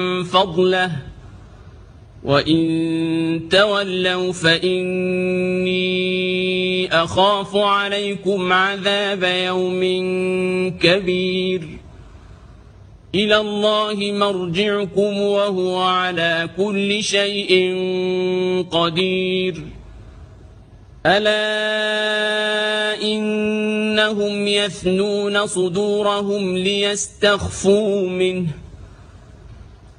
فضله وإن تولوا فإني أخاف عليكم عذاب يوم كبير إلى الله مرجعكم وهو على كل شيء قدير ألا إنهم يثنون صدورهم ليستخفوا منه